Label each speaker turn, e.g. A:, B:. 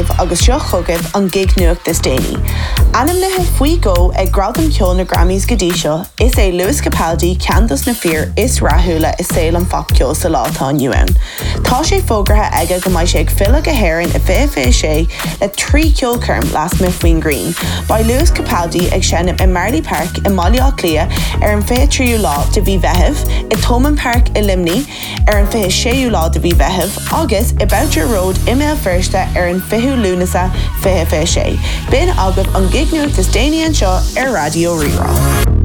A: agah agus seo chugah an gig nuachtas déine. Anam na faoi go ag gradam ceol na Grammys godí seo, is é Lewis Capaldi ceantas na fear is rathúla is saoil an fach ceol sa látá nniuan. Tá sé fógratha aige go mbeidh sé ag fila go héireann I fé sé le 3 ceol curm las me faoin Green. Ba Lewis Capaldi ag seanam I Marley Park I Málaíoch Lia an fé tríú lá de bhí bheitheh, I Thomond Park I Limní an fé séú lá de bhí bheitheh, agus I Boucher Road I Mé Firste an fiú lúnasa fé sé. Bin agah an gig nuachtas déine an seo ar Radio Rirá.